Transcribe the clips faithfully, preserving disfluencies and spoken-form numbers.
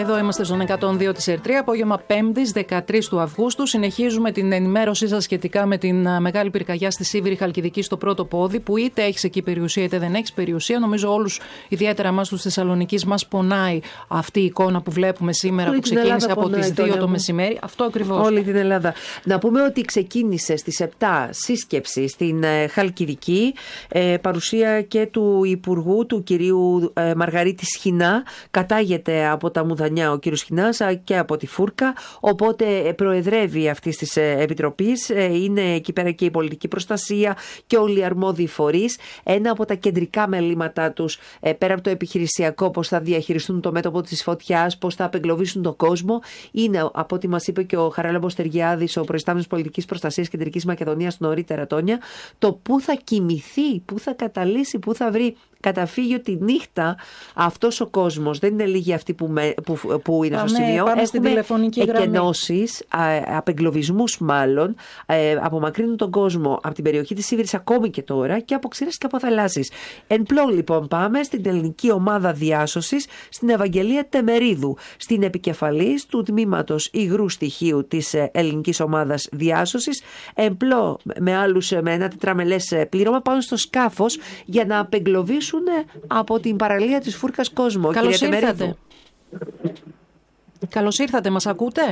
Εδώ είμαστε στον εκατόν δύο της Ερτρία, απόγευμα Πέμπτης, δεκατρείς του Αυγούστου. Συνεχίζουμε την ενημέρωσή σας σχετικά με την μεγάλη πυρκαγιά στη Σίβηρη Χαλκιδική στο πρώτο πόδι, που είτε έχεις εκεί περιουσία είτε δεν έχεις περιουσία. Νομίζω όλους, ιδιαίτερα εμάς τους Θεσσαλονικής, μας πονάει αυτή η εικόνα που βλέπουμε σήμερα, όλη που ξεκίνησε από τις δύο το μεσημέρι. Αυτό ακριβώς. Όλη την Ελλάδα. Να πούμε ότι ξεκίνησε στις επτά σύσκεψη στην Χαλκιδική, ε, παρουσία και του Υπουργού, του κυρίου ε, Μαργαρίτη Σχοινά. Κατάγεται από τα Μουδανιά ο κύριος Σχοινάς και από τη Φούρκα, οπότε προεδρεύει αυτής της επιτροπής. Είναι εκεί πέρα και η πολιτική προστασία και όλοι οι αρμόδιοι φορείς. Ένα από τα κεντρικά μελήματά τους, πέρα από το επιχειρησιακό, πώς θα διαχειριστούν το μέτωπο της φωτιάς, πώς θα απεγκλωβίσουν τον κόσμο, είναι, από ό,τι μας είπε και ο Χαράλαμπος Τεργιάδης, ο προϊστάμενος πολιτικής προστασίας Κεντρικής Μακεδονίας νωρίτερα, Τόνια, το πού θα κοιμηθεί, πού θα καταλύσει, πού θα βρει καταφύγιο τη νύχτα αυτός ο κόσμος. Δεν είναι λίγοι αυτοί που, με, που, που είναι πάμε, στο σημείο. Πάμε στην τηλεφωνική γραμμή. Εκενώσεις, απεγκλωβισμούς μάλλον, ε, απομακρύνουν τον κόσμο από την περιοχή της Σίβηρης ακόμη και τώρα και από ξηρές και από θαλάσσης. Εν πλώ λοιπόν πάμε στην ελληνική ομάδα διάσωσης, στην Ευαγγελία Τεμερίδου, στην επικεφαλής του τμήματος υγρού στοιχείου της ελληνικής ομάδας διάσωσης. Εν πλώ με άλλους, με ένα τετραμελές πλήρωμα, πάνω στο σκάφος για να απεγκλωβίσουν από την παραλία της Φούρκας κόσμο. Καλώς ήρθατε. Τεμερίδου. Καλώς ήρθατε, μας ακούτε?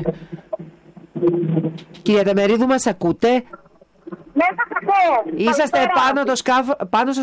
Κυρία Τεμερίδου, μας ακούτε? Ναι, σας ακούω. Είσαστε πάνω, το σκάφο, πάνω στο